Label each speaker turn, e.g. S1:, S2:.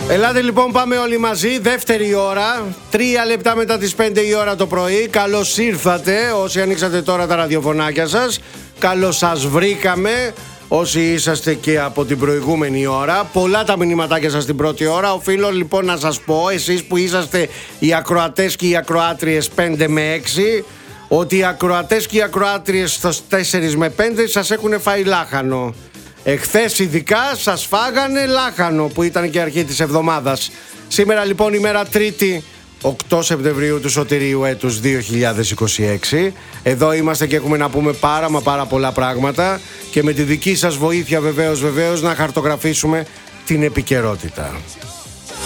S1: Ελάτε λοιπόν, πάμε όλοι μαζί. Δεύτερη ώρα, 3 λεπτά μετά τις 5 η ώρα το πρωί. Καλώς ήρθατε όσοι ανοίξατε τώρα τα ραδιοφωνάκια σας. Καλώς σας βρήκαμε όσοι είσαστε και από την προηγούμενη ώρα. Πολλά τα μηνυματάκια σας την πρώτη ώρα. Οφείλω λοιπόν να σας πω, εσείς που είσαστε οι ακροατές και οι ακροάτριες 5 με 6, ότι οι ακροατές και οι ακροάτριες στους 4 με 5 σας έχουν φάει λάχανο. Εχθές ειδικά σας φάγανε λάχανο, που ήταν και αρχή της εβδομάδας. Σήμερα λοιπόν ημέρα Τρίτη, 8 Σεπτεμβρίου του σωτηρίου έτους 2026. Εδώ είμαστε και έχουμε να πούμε πάρα πολλά πράγματα και με τη δική σας βοήθεια βεβαίως να χαρτογραφήσουμε την επικαιρότητα.